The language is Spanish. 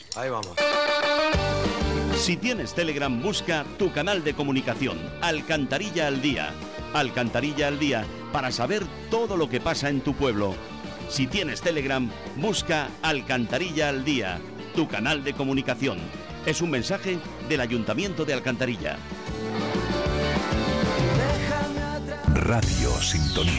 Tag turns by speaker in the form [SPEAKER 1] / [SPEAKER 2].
[SPEAKER 1] Ahí vamos.
[SPEAKER 2] Si tienes Telegram, busca tu canal de comunicación, Alcantarilla al Día. Alcantarilla al Día, para saber todo lo que pasa en tu pueblo. Si tienes Telegram, busca Alcantarilla al Día, tu canal de comunicación. Es un mensaje del Ayuntamiento de Alcantarilla.
[SPEAKER 3] Radio Sintonía.